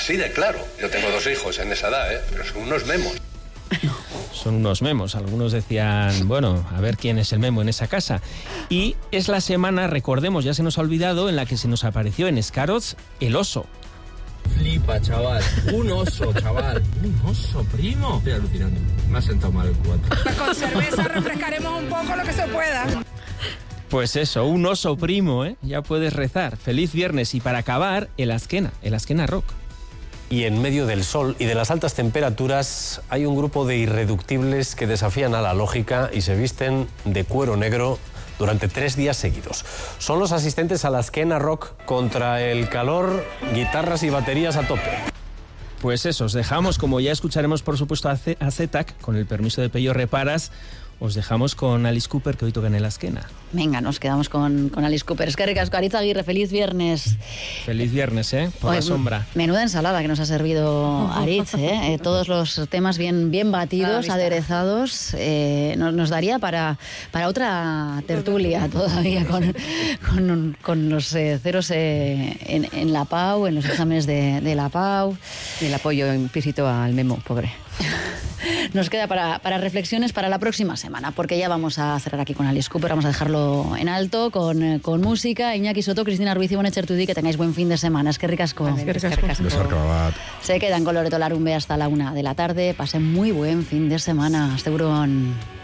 Así de claro. Yo tengo 2 hijos en esa edad, pero son unos memos. Son unos memos. Algunos decían, bueno, a ver quién es el memo en esa casa. Y es la semana, recordemos, ya se nos ha olvidado, en la que se nos apareció en Escaroz el oso. Flipa, chaval. Un oso, chaval. Un oso, primo. Estoy alucinando. Me ha sentado mal el cuatro. Con cerveza refrescaremos un poco lo que se pueda. Pues eso, un oso primo, ¿eh? Ya puedes rezar. Feliz viernes. Y para acabar, el Azkena Rock. Y en medio del sol y de las altas temperaturas hay un grupo de irreductibles que desafían a la lógica y se visten de cuero negro durante 3 días seguidos. Son los asistentes a la Azkena Rock contra el calor, guitarras y baterías a tope. Pues eso, os dejamos, como ya escucharemos por supuesto a Zetac, con el permiso de Pello Reparas, os dejamos con Alice Cooper, que hoy toca en el Azkena. Venga, nos quedamos con Alice Cooper. Es que ricasco, Aritz Aguirre, feliz viernes. Feliz viernes, por la sombra. Menuda ensalada que nos ha servido Aritz, todos los temas bien batidos, aderezados. Nos daría para otra tertulia todavía con los ceros en la PAU, en los exámenes de la PAU. Y el apoyo implícito al memo, pobre. Nos queda para reflexiones para la próxima semana, porque ya vamos a cerrar aquí con Alice Cooper, vamos a dejarlo en alto con música. Iñaki Soto, Cristina Ruiz y Ivone Chertudí, que tengáis buen fin de semana. Es que ricasco. Se quedan con Loreto Larumbe hasta la 1 de la tarde. Pasen muy buen fin de semana. Hasta luego.